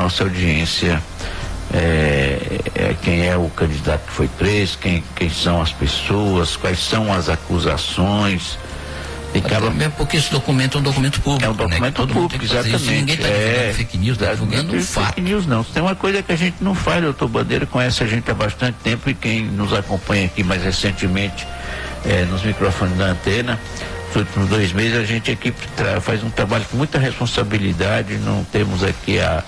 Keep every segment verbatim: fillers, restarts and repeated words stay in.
nossa audiência é, é, quem é o candidato que foi preso, quem, quem são as pessoas, quais são as acusações. Acaba... Mesmo porque esse documento é um documento público. É um documento né? público, exatamente. Isso, ninguém está divulgando é, fake news, está divulgando um fato. Fake news não. Tem uma coisa que a gente não faz, doutor Bandeira, conhece a gente há bastante tempo, e quem nos acompanha aqui mais recentemente é, nos microfones da Antena, nos últimos dois meses, a gente aqui faz um trabalho com muita responsabilidade, não temos aqui a,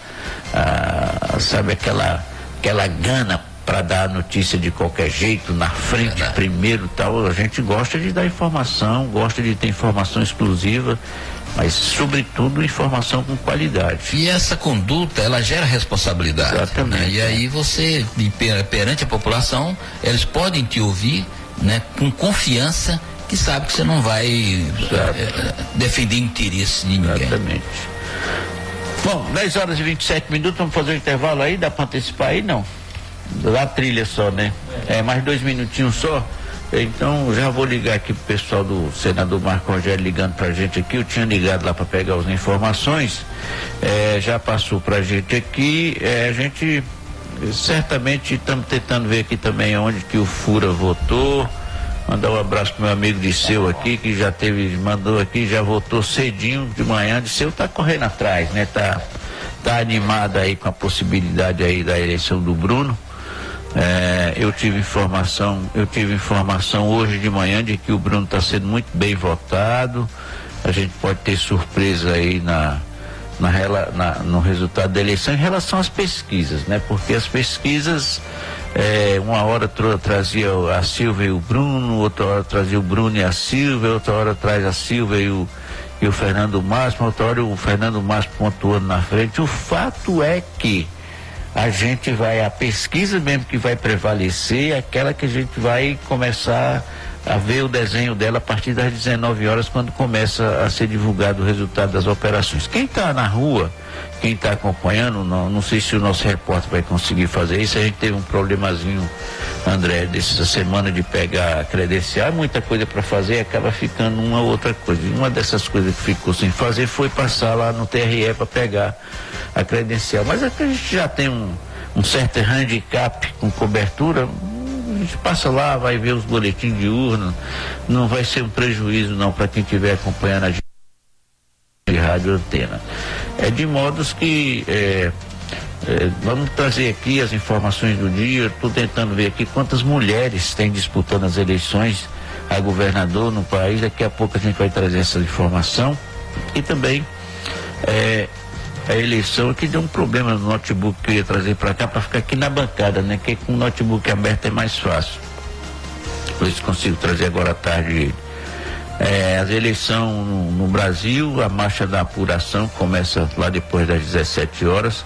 a sabe, aquela, aquela gana para dar a notícia de qualquer jeito, na frente, Verdade. primeiro tal. A gente gosta de dar informação, gosta de ter informação exclusiva, mas sobretudo informação com qualidade. E essa conduta, ela gera responsabilidade. Exatamente. Né? E aí você, perante a população, eles podem te ouvir, né, com confiança, que sabe que você não vai é, defender interesse de ninguém. Exatamente. Bom, dez horas e vinte e sete minutos, vamos fazer um intervalo aí, dá para antecipar aí? Não. Da trilha só, né? É, mais dois minutinhos só. Então já vou ligar aqui pro pessoal do senador Marco Rogério ligando pra gente aqui. Eu tinha ligado lá para pegar as informações, é, já passou pra gente aqui. É, a gente certamente estamos tentando ver aqui também onde que o Fura votou. Mandar um abraço pro meu amigo Disseu aqui, que já teve, mandou aqui, já votou cedinho de manhã. Disseu tá correndo atrás, né? Tá, tá animado aí com a possibilidade aí da eleição do Bruno. É, eu tive informação, eu tive informação hoje de manhã de que o Bruno está sendo muito bem votado. A gente pode ter surpresa aí na, na, na, no resultado da eleição em relação às pesquisas, né? Porque as pesquisas, é, uma hora tra, trazia a Silvia e o Bruno, outra hora trazia o Bruno e a Silvia, outra hora traz a Silvia e o, e o Fernando Máximo, outra hora o Fernando Máximo pontuando na frente. O fato é que a gente vai, a pesquisa mesmo que vai prevalecer é aquela que a gente vai começar a ver o desenho dela a partir das dezenove horas, quando começa a ser divulgado o resultado das operações. Quem está na rua, quem está acompanhando, não, não sei se o nosso repórter vai conseguir fazer isso. A gente teve um problemazinho, André, dessa semana de pegar credencial, muita coisa para fazer e acaba ficando uma outra coisa. E uma dessas coisas que ficou sem fazer foi passar lá no T R E para pegar a credencial. Mas é que a gente já tem um, um certo handicap com cobertura. A gente passa lá, vai ver os boletins de urna, não vai ser um prejuízo não para quem estiver acompanhando a gente de rádio Antena. É de modos que é, é, vamos trazer aqui as informações do dia. Estou tentando ver aqui quantas mulheres têm disputando as eleições a governador no país. Daqui a pouco a gente vai trazer essa informação. E também é, a eleição aqui deu um problema no notebook que eu ia trazer para cá, para ficar aqui na bancada, né? Que com o notebook aberto é mais fácil. Por isso consigo trazer agora à tarde ele. É, as eleições no, no Brasil, a marcha da apuração começa lá depois das dezessete horas.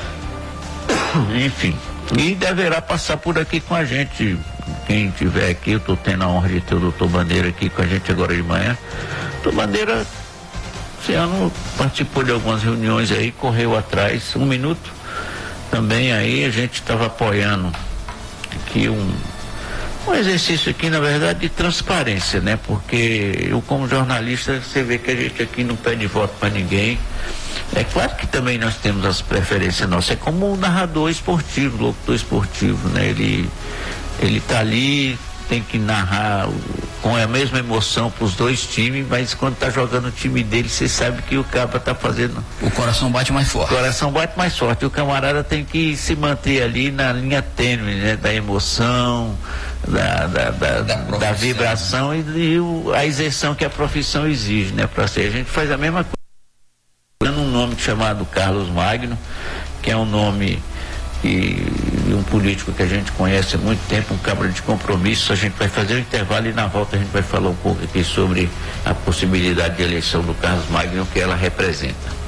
Enfim, e deverá passar por aqui com a gente. Quem tiver aqui, eu estou tendo a honra de ter o doutor Bandeira aqui com a gente agora de manhã. Doutor Bandeira, esse ano participou de algumas reuniões aí, correu atrás, um minuto também aí, a gente estava apoiando aqui um, um exercício aqui, na verdade, de transparência, né? Porque eu, como jornalista, você vê que a gente aqui não pede voto para ninguém. É claro que também nós temos as preferências nossas, é como o narrador esportivo, o locutor esportivo, né? Ele, ele tá ali, tem que narrar com a mesma emoção para os dois times, mas quando tá jogando o time dele, você sabe que o cara tá fazendo... O coração bate mais forte. O coração bate mais forte. O camarada tem que se manter ali na linha tênue, né? Da emoção, da, da, da, da, da vibração e, e o, a isenção que a profissão exige, né? Para ser. A gente faz a mesma coisa. Um nome chamado Carlos Magno, que é um nome... E, e um político que a gente conhece há muito tempo, um cabra de compromisso. A gente vai fazer um intervalo e na volta a gente vai falar um pouco aqui sobre a possibilidade de eleição do Carlos Magno, que ela representa.